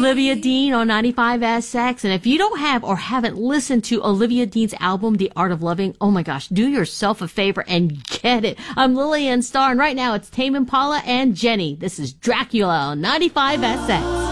Olivia Dean on 95SX. And if you don't have or haven't listened to Olivia Dean's album, The Art of Loving, oh my gosh, do yourself a favor and get it. I'm Lillian Starr, and right now it's Tame Impala and Jenny. This is Dracula on 95SX.